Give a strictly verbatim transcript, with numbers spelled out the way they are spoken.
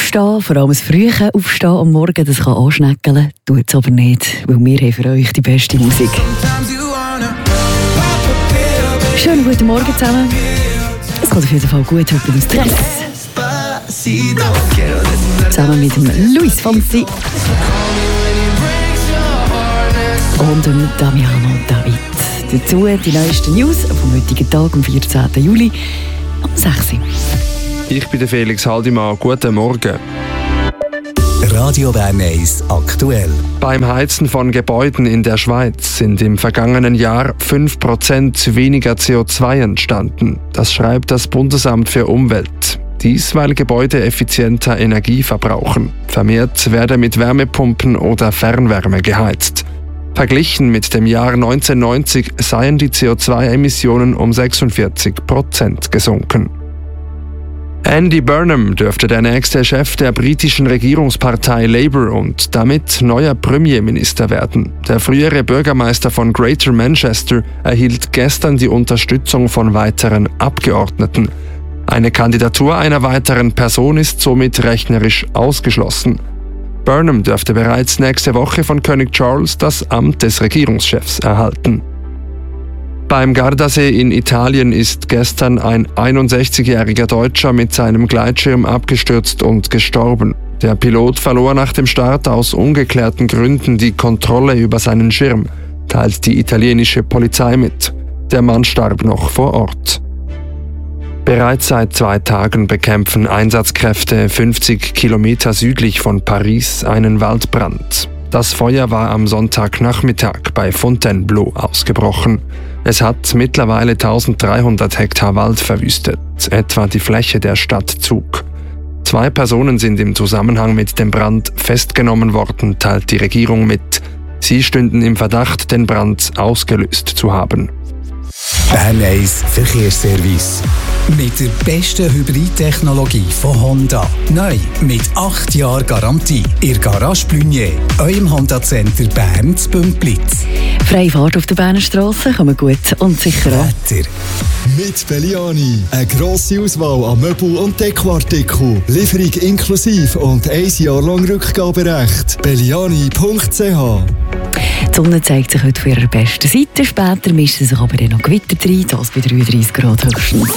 Aufstehen, vor allem das frühe Aufstehen am Morgen, das kann anschneckeln, tut es aber nicht, weil wir haben für euch die beste Musik. Schönen guten Morgen zusammen. Es geht auf jeden Fall gut heute mit dem Stress. Zusammen mit dem Luis Fonsi und dem Damiano David. Dazu die neuesten News vom heutigen Tag, am vierzehnten Juli, um sechs Uhr. Ich bin der Felix Haldimann. Guten Morgen. Radio Bern eins aktuell. Beim Heizen von Gebäuden in der Schweiz sind im vergangenen Jahr fünf Prozent weniger C O zwei entstanden. Das schreibt das Bundesamt für Umwelt. Dies, weil Gebäude effizienter Energie verbrauchen. Vermehrt werde mit Wärmepumpen oder Fernwärme geheizt. Verglichen mit dem Jahr neunzehnhundertneunzig seien die C O zwei Emissionen um sechsundvierzig Prozent gesunken. Andy Burnham dürfte der nächste Chef der britischen Regierungspartei Labour und damit neuer Premierminister werden. Der frühere Bürgermeister von Greater Manchester erhielt gestern die Unterstützung von weiteren Abgeordneten. Eine Kandidatur einer weiteren Person ist somit rechnerisch ausgeschlossen. Burnham dürfte bereits nächste Woche von König Charles das Amt des Regierungschefs erhalten. Beim Gardasee in Italien ist gestern ein einundsechzigjähriger Deutscher mit seinem Gleitschirm abgestürzt und gestorben. Der Pilot verlor nach dem Start aus ungeklärten Gründen die Kontrolle über seinen Schirm, teilt die italienische Polizei mit. Der Mann starb noch vor Ort. Bereits seit zwei Tagen bekämpfen Einsatzkräfte fünfzig Kilometer südlich von Paris einen Waldbrand. Das Feuer war am Sonntagnachmittag bei Fontainebleau ausgebrochen. Es hat mittlerweile eintausenddreihundert Hektar Wald verwüstet, etwa die Fläche der Stadt Zug. Zwei Personen sind im Zusammenhang mit dem Brand festgenommen worden, teilt die Regierung mit. Sie stünden im Verdacht, den Brand ausgelöst zu haben. Bern eins Verkehrsservice. Mit der besten Hybridtechnologie von Honda. Neu mit acht Jahren Garantie. Ihr Garage Blunier, eurem Honda-Center Bern zu Bümplitz. Freie Fahrt auf der Berner Strasse kommen gut und sicher an. Wetter. Mit Belliani. Eine grosse Auswahl an Möbel- und Dekoartikeln. Lieferung inklusive und ein Jahr lang Rückgaberecht. belliani punkt c h. Die Sonne zeigt sich heute von ihrer besten Seite. Später mischen sich aber dann noch Gewitter rein, das bei dreiunddreissig Grad höchstens.